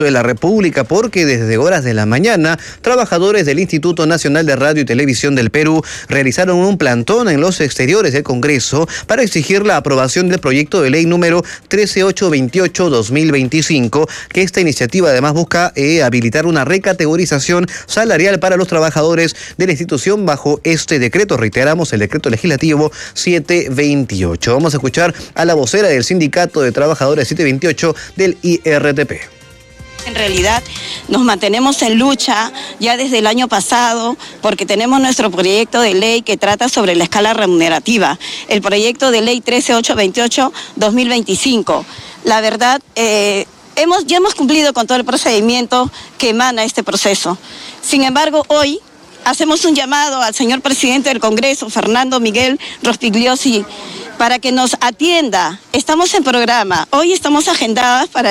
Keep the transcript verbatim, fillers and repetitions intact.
de la República porque desde horas de la mañana trabajadores del Instituto Nacional de Radio y Televisión del Perú realizaron un plantón en los exteriores del Congreso para exigir la aprobación del proyecto de ley número trece mil ochocientos veintiocho guión dos mil veinticinco, que esta iniciativa además busca eh, habilitar una recategorización salarial para los trabajadores de la institución bajo este decreto. Reiteramos, el decreto legislativo setecientos veintiocho. Vamos a escuchar a la vocera del Sindicato de Trabajadores setecientos veintiocho del I R T P. En realidad nos mantenemos en lucha ya desde el año pasado porque tenemos nuestro proyecto de ley que trata sobre la escala remunerativa, el proyecto de ley trece mil ochocientos veintiocho guión dos mil veinticinco. La verdad, eh, hemos, ya hemos cumplido con todo el procedimiento que emana este proceso. Sin embargo, hoy hacemos un llamado al señor presidente del Congreso, Fernando Miguel Rospigliosi, para que nos atienda. Estamos en programa, hoy estamos agendadas para